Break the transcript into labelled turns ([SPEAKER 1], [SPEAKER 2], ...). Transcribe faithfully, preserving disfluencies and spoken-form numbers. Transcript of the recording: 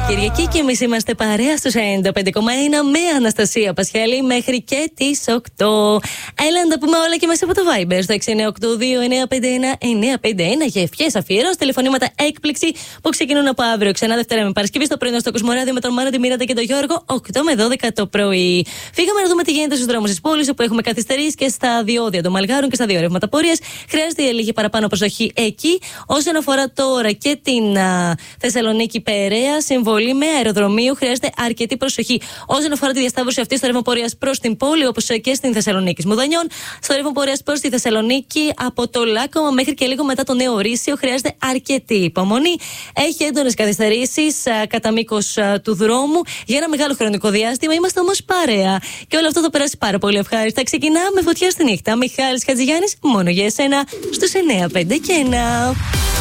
[SPEAKER 1] Κυριακή και εμείς είμαστε παρέα στους ενενήντα πέντε κόμμα ένα με Αναστασία Πασχαλή μέχρι και τις οκτώ. Έλα να τα πούμε όλα και μέσα από το Viber στο έξι εννιά οκτώ δύο εννιά πέντε ένα εννιά πέντε ένα για ευχές, αφιερώσεις, τηλεφωνήματα έκπληξη που ξεκινούν από αύριο. Ξανά Δευτέρα με Παρασκευή στο πρωινό στο Κοσμοράδιο με τον Μάνα, τη Μοίρατα και τον Γιώργο, οκτώ με δώδεκα το πρωί. Φύγαμε να δούμε τι γίνεται στους δρόμους της πόλης, όπου έχουμε καθυστερήσει και στα διόδια των Μαλγάρων και στα δύο ρεύματα πορείας. Χρειάζεται λίγη παραπάνω προσοχή εκεί. Όσον αφορά τώρα και την α, Θεσσαλονίκη Περαία, συμβολή με αεροδρομίου, χρειάζεται αρκετή προσοχή. Όσον αφορά τη διασταύρωση αυτή στο ρεύμα πορείας προς την πόλη, όπως και στην Θεσσαλονίκη Μουδανιών, στο ρεύμα πορείας προς τη Θεσσαλονίκη από το Λάκκομα μέχρι και λίγο μετά το Νέο Ρήσιο, χρειάζεται αρκετή υπομονή. Έχει έντονες καθυστερήσεις κατά μήκος του δρόμου για ένα μεγάλο χρονικό διάστημα. Είμαστε όμως παρέα. Και όλο αυτό θα περάσει πάρα πολύ ευχάριστα. Ξεκινάμε φωτιά στη νύχτα. Μιχάλης Χατζηγιάννης, μόνο για εσένα, στους εννιά πέντε και ένα.